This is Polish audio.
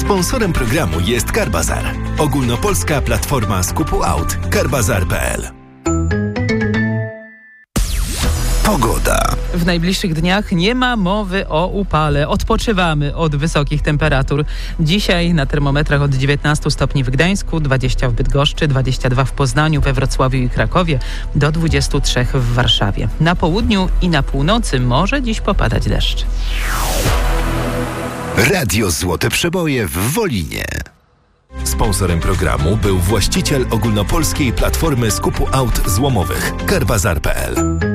Sponsorem programu jest Carbazar, ogólnopolska platforma skupu aut. Carbazar.pl. Pogoda. W najbliższych dniach nie ma mowy o upale. Odpoczywamy od wysokich temperatur. Dzisiaj na termometrach od 19 stopni w Gdańsku, 20 w Bydgoszczy, 22 w Poznaniu, we Wrocławiu i Krakowie, do 23 w Warszawie. Na południu i na północy może dziś popadać deszcz. Radio Złote Przeboje w Wolinie. Sponsorem programu był właściciel ogólnopolskiej platformy skupu aut złomowych Carbazar.pl.